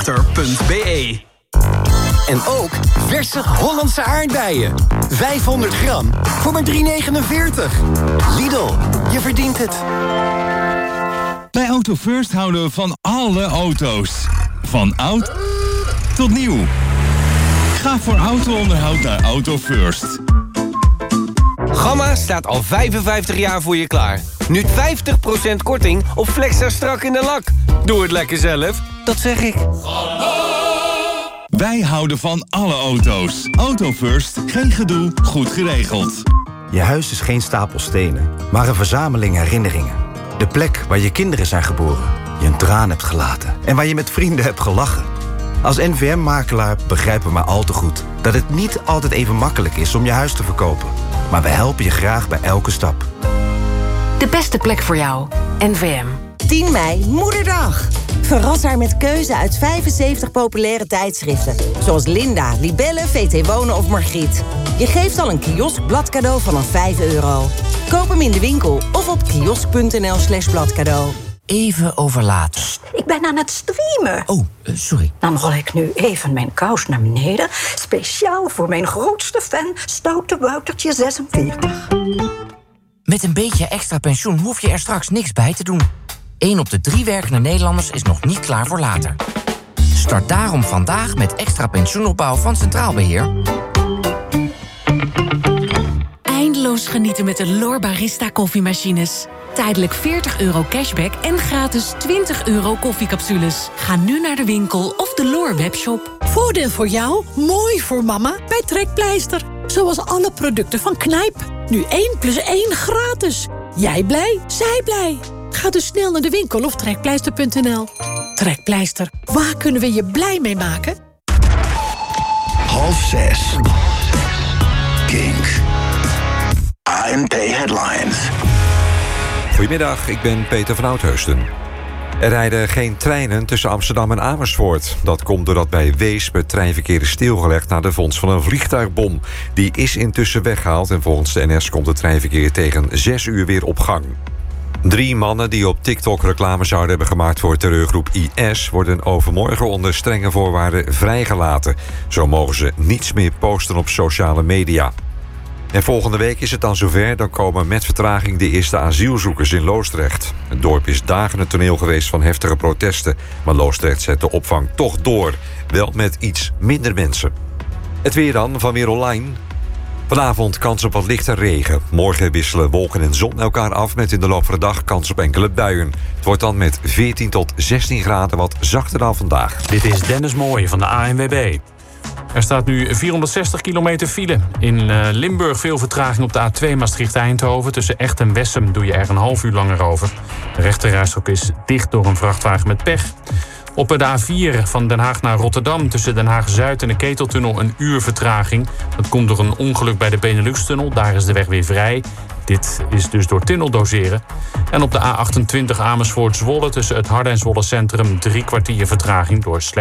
Wachter.be. En ook verse Hollandse aardbeien. 500 gram voor maar €3,49. Lidl, je verdient het. Bij Auto First houden we van alle auto's. Van oud tot nieuw. Ga voor auto-onderhoud naar Auto First. Gamma staat al 55 jaar voor je klaar. Nu 50% korting op Flexa strak in de lak. Doe het lekker zelf, dat zeg ik. Wij houden van alle auto's. Auto First, geen gedoe, goed geregeld. Je huis is geen stapel stenen, maar een verzameling herinneringen. De plek waar je kinderen zijn geboren, je een traan hebt gelaten en waar je met vrienden hebt gelachen. Als NVM-makelaar begrijpen we maar al te goed dat het niet altijd even makkelijk is om je huis te verkopen. Maar we helpen je graag bij elke stap. De beste plek voor jou. NVM. 10 mei, Moederdag. Verras haar met keuze uit 75 populaire tijdschriften. Zoals Linda, Libelle, VT Wonen of Margriet. Je geeft al een kioskbladcadeau vanaf €5. Koop hem in de winkel of op kiosk.nl/bladcadeau. Even over later. Ik ben aan het streamen. Oh, sorry. Dan rol ik nu even mijn kous naar beneden. Speciaal voor mijn grootste fan, Stoute Woutertje 46. Met een beetje extra pensioen hoef je er straks niks bij te doen. 1 op de 3 werkende Nederlanders is nog niet klaar voor later. Start daarom vandaag met extra pensioenopbouw van Centraal Beheer. Eindeloos genieten met de L'OR Barista koffiemachines. Tijdelijk €40 cashback en gratis €20 koffiecapsules. Ga nu naar de winkel of de L'OR webshop. Voordeel voor jou, mooi voor mama bij Trekpleister. Zoals alle producten van Knijp. Nu 1 + 1 gratis. Jij blij, zij blij. Ga dus snel naar de winkel of trekpleister.nl. Trekpleister, waar kunnen we je blij mee maken? 5:30. Kink. ANP Headlines. Goedemiddag, ik ben Peter van Oudheusden. Er rijden geen treinen tussen Amsterdam en Amersfoort. Dat komt doordat bij Weesp het treinverkeer is stilgelegd na de vondst van een vliegtuigbom. Die is intussen weggehaald en volgens de NS komt het treinverkeer tegen 6 uur weer op gang. 3 mannen die op TikTok reclame zouden hebben gemaakt voor terreurgroep IS... worden overmorgen onder strenge voorwaarden vrijgelaten. Zo mogen ze niets meer posten op sociale media. En volgende week is het dan zover. Dan komen met vertraging de eerste asielzoekers in Loosdrecht. Het dorp is dagen het toneel geweest van heftige protesten. Maar Loosdrecht zet de opvang toch door. Wel met iets minder mensen. Het weer dan van Weer Online. Vanavond kans op wat lichte regen. Morgen wisselen wolken en zon elkaar af met in de loop van de dag kans op enkele buien. Het wordt dan met 14 tot 16 graden wat zachter dan vandaag. Dit is Dennis Mooij van de ANWB. Er staat nu 460 kilometer file. In Limburg veel vertraging op de A2 Maastricht-Eindhoven. Tussen Echt en Wessem doe je er een half uur langer over. De rechterrijstrook is dicht door een vrachtwagen met pech. Op de A4 van Den Haag naar Rotterdam tussen Den Haag-Zuid en de Keteltunnel een uur vertraging. Dat komt door een ongeluk bij de Benelux-tunnel. Daar is de weg weer vrij. Dit is dus door tunneldoseren. En op de A28 Amersfoort-Zwolle tussen het Harde en Zwolle Centrum 3 kwartier vertraging door slecht